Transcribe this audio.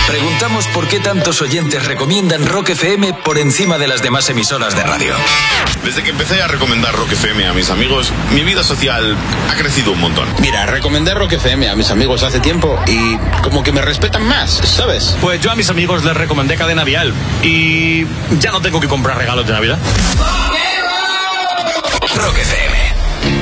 Preguntamos por qué tantos oyentes recomiendan Rock FM por encima de las demás emisoras de radio. Desde que empecé a recomendar Rock FM a mis amigos, mi vida social ha crecido un montón. Mira, recomendé Rock FM a mis amigos hace tiempo y como que me respetan más, ¿sabes? Pues yo a mis amigos les recomendé Cadena Vial y ya no tengo que comprar regalos de Navidad. Rock FM.